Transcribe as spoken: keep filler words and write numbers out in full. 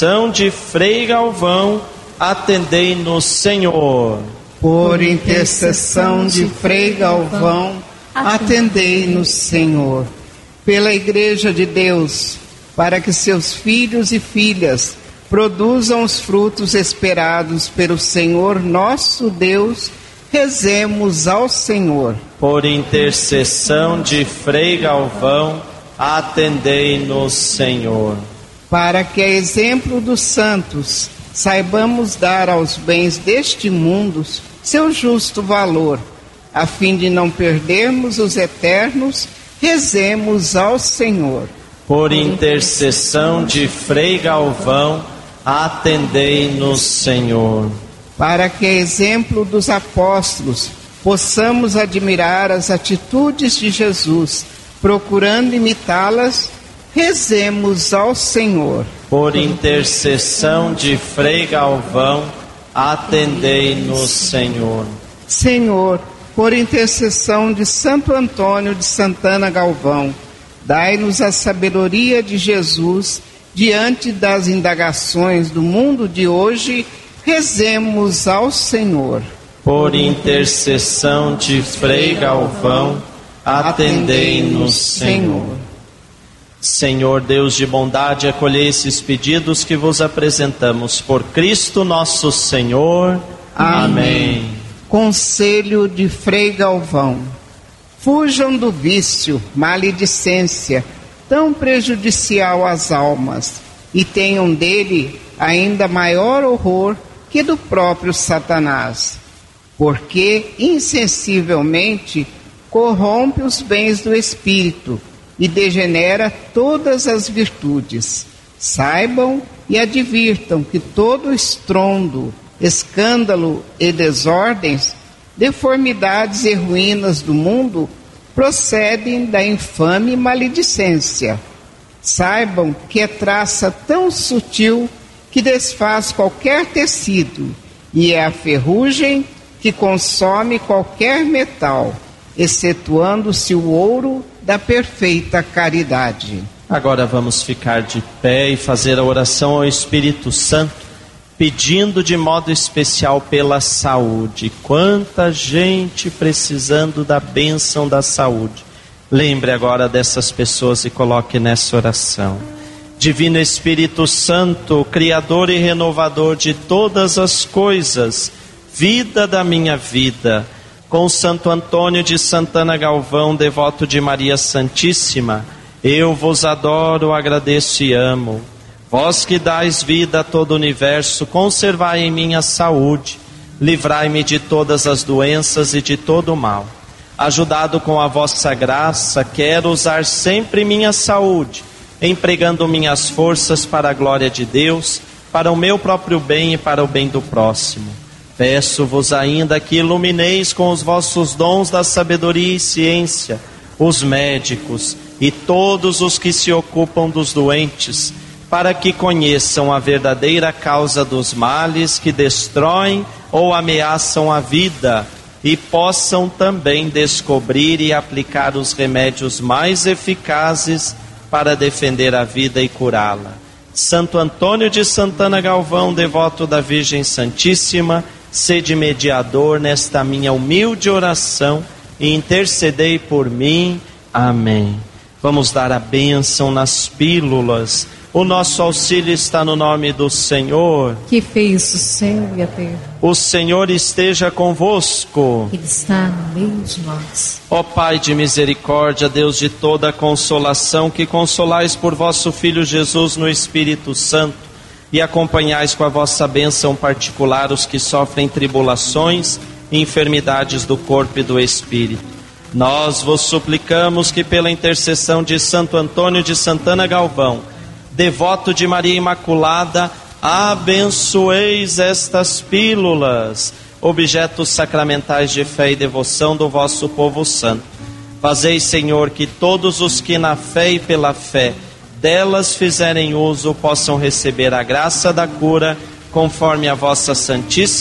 intercessão de Frei Galvão, atendei-nos, Senhor. Por intercessão de Frei Galvão, atendei-nos, Senhor. Pela Igreja de Deus, para que seus filhos e filhas produzam os frutos esperados pelo Senhor nosso Deus, rezemos ao Senhor. Por intercessão de Frei Galvão, atendei-nos, Senhor. Para que, a exemplo dos santos, saibamos dar aos bens deste mundo seu justo valor, a fim de não perdermos os eternos, rezemos ao Senhor. Por intercessão de Frei Galvão, atendei-nos, Senhor. Para que, a exemplo dos apóstolos, possamos admirar as atitudes de Jesus, procurando imitá-las, rezemos ao Senhor. Por intercessão de Frei Galvão, atendei-nos, Senhor. Senhor, por intercessão de Santo Antônio de Santana Galvão, dai-nos a sabedoria de Jesus diante das indagações do mundo de hoje, rezemos ao Senhor. Por intercessão de Frei Galvão, atendei-nos, Senhor. Senhor Deus de bondade, acolhei esses pedidos que vos apresentamos por Cristo nosso Senhor. Amém. Amém. Conselho de Frei Galvão: fujam do vício, maledicência, tão prejudicial às almas, e tenham dele ainda maior horror que do próprio Satanás, porque insensivelmente corrompe os bens do espírito e degenera todas as virtudes. Saibam e advirtam que todo estrondo, escândalo e desordens, deformidades e ruínas do mundo procedem da infame maledicência. Saibam que é traça tão sutil que desfaz qualquer tecido, e é a ferrugem que consome qualquer metal, excetuando-se o ouro da perfeita caridade. Agora vamos ficar de pé e fazer a oração ao Espírito Santo, pedindo de modo especial pela saúde. Quanta gente precisando da bênção da saúde. Lembre agora dessas pessoas e coloque nessa oração. Divino Espírito Santo, Criador e Renovador de todas as coisas, vida da minha vida, com Santo Antônio de Santana Galvão, devoto de Maria Santíssima, eu vos adoro, agradeço e amo. Vós que dais vida a todo o universo, conservai em mim a saúde, livrai-me de todas as doenças e de todo o mal. Ajudado com a vossa graça, quero usar sempre minha saúde, empregando minhas forças para a glória de Deus, para o meu próprio bem e para o bem do próximo. Peço-vos ainda que ilumineis com os vossos dons da sabedoria e ciência os médicos e todos os que se ocupam dos doentes, para que conheçam a verdadeira causa dos males que destroem ou ameaçam a vida e possam também descobrir e aplicar os remédios mais eficazes para defender a vida e curá-la. Santo Antônio de Santana Galvão, devoto da Virgem Santíssima, sede mediador nesta minha humilde oração e intercedei por mim. Amém. Vamos dar a bênção nas pílulas. O nosso auxílio está no nome do Senhor, que fez o céu e a terra. O Senhor esteja convosco. Ele está no meio de nós. Ó Pai de misericórdia, Deus de toda consolação, que consolais por vosso Filho Jesus no Espírito Santo e acompanhais com a vossa bênção particular os que sofrem tribulações e enfermidades do corpo e do espírito. Nós vos suplicamos que pela intercessão de Santo Antônio de Santana Galvão, devoto de Maria Imaculada, abençoeis estas pílulas, objetos sacramentais de fé e devoção do vosso povo santo. Fazei, Senhor, que todos os que na fé e pela fé delas fizerem uso possam receber a graça da cura, conforme a vossa santíssima